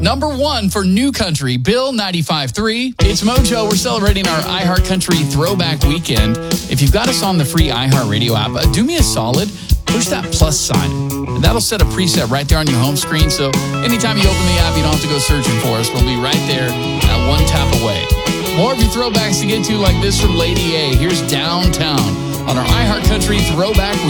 Number 1 for New Country, Bill 95.3. It's Mojo. We're celebrating our iHeartCountry Throwback Weekend. If you've got us on the free iHeartRadio app, do me a solid. Push that plus sign. And that'll set a preset right there on your home screen. So anytime you open the app, you don't have to go searching for us. We'll be right there at one tap away. More of your throwbacks to get to like this from Lady A. Here's Downtown on our iHeartCountry Throwback Weekend.